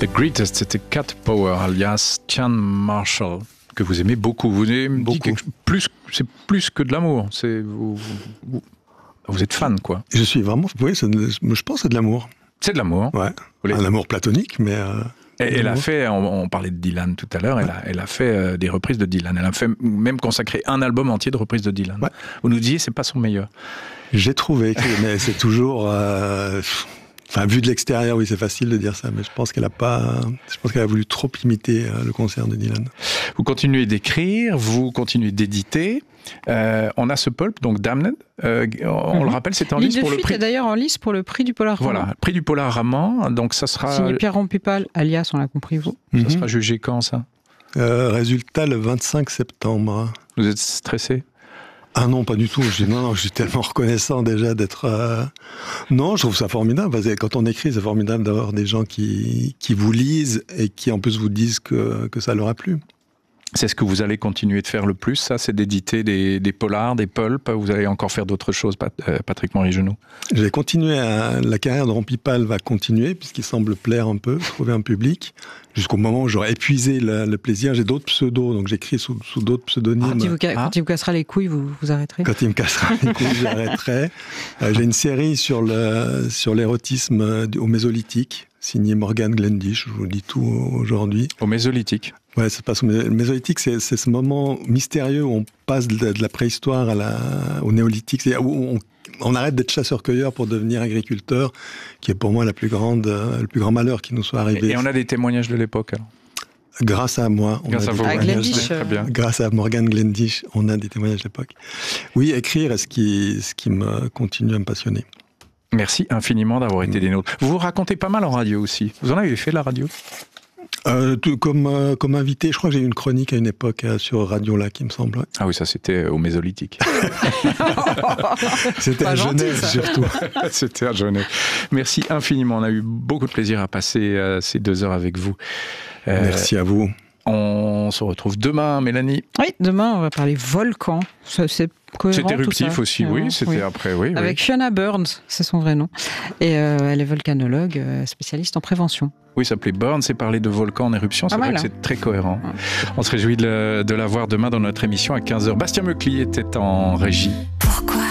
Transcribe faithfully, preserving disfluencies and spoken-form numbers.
The Greatest, c'était Cat Power, alias Chan Marshall, que vous aimez beaucoup. Vous aimez beaucoup. Quelque, plus, c'est plus que de l'amour. C'est, vous, vous, vous êtes fan, quoi. Je suis vraiment... Oui, c'est, je pense que c'est de l'amour. C'est de l'amour. Ouais. Les... Un amour platonique, mais... Euh, et, elle a fait, on, on parlait de Dylan tout à l'heure, ouais. elle, a, elle a fait euh, des reprises de Dylan. Elle a fait même consacré un album entier de reprises de Dylan. Ouais. Vous nous disiez, c'est pas son meilleur. J'ai trouvé, mais c'est toujours... Euh, Enfin, vu de l'extérieur, oui, c'est facile de dire ça, mais je pense qu'elle a pas, je pense qu'elle a voulu trop imiter euh, le concert de Dylan. Vous continuez d'écrire, vous continuez d'éditer. Euh, on a ce pulp, donc Damned. Euh, on mm-hmm. le rappelle, c'était en lice pour le prix. Est d'ailleurs en lice pour le prix du Polar Roman. Voilà, prix du Polar Roman. Donc ça sera. Signé Pierre Rompupal, alias, on l'a compris vous. Mm-hmm. Ça sera jugé quand ça euh, Résultat le vingt-cinq septembre. Vous êtes stressé? Ah non, pas du tout. Je, non, non, je suis tellement reconnaissant déjà d'être... Euh... Non, je trouve ça formidable. Parce que quand on écrit, c'est formidable d'avoir des gens qui, qui vous lisent et qui en plus vous disent que, que ça leur a plu. C'est ce que vous allez continuer de faire le plus, ça, c'est d'éditer des, des polars, des pulps. Vous allez encore faire d'autres choses, Patrick Morizenoux? Je vais continuer. À... La carrière de Rompipal va continuer, puisqu'il semble plaire un peu, trouver un public, jusqu'au moment où j'aurai épuisé le, le plaisir. J'ai d'autres pseudos, donc j'écris sous, sous d'autres pseudonymes. Quand il, vous, ah. quand il vous cassera les couilles, vous, vous arrêterez? Quand il me cassera les couilles, j'arrêterai. Euh, j'ai une série sur, le, sur l'érotisme au Mésolithique, signé Morgan Glendish, je vous dis tout aujourd'hui. Au Mésolithique? Ouais, ça passe au Mésolithique, c'est, c'est ce moment mystérieux où on passe de la, de la préhistoire à la, au néolithique, c'est où on, on arrête d'être chasseur-cueilleur pour devenir agriculteur, qui est pour moi la plus grande, le plus grand malheur qui nous soit arrivé. Et, et on a des témoignages de l'époque, alors? Grâce à moi. On grâce a à vous, Glendish, très bien. Grâce à Morgan Glendish, on a des témoignages de l'époque. Oui, écrire est ce qui, ce qui me continue à me passionner. Merci infiniment d'avoir été des nôtres. Vous vous racontez pas mal en radio aussi. Vous en avez fait la radio? Euh, tout, comme, euh, comme invité, je crois que j'ai eu une chronique à une époque euh, sur Radio Lac, il me semble. Ouais. Ah oui, ça c'était au Mésolithique. C'était à Genève surtout. C'était à Genève. Merci infiniment, on a eu beaucoup de plaisir à passer euh, ces deux heures avec vous. Euh, Merci à vous. On se retrouve demain, Mélanie. Oui, demain on va parler volcan. Ça, c'est cohérent, c'est éruptif tout ça. aussi, oui. C'était oui. après, oui. Avec oui. Fiona Burns, c'est son vrai nom. Et euh, elle est volcanologue, euh, spécialiste en prévention. Oui, ça s'appelait Burns et parler de volcan en éruption, c'est ah, vrai voilà. que c'est très cohérent. Ouais. On se réjouit de, de la voir demain dans notre émission à quinze heures. Bastien Meucli était en régie. Pourquoi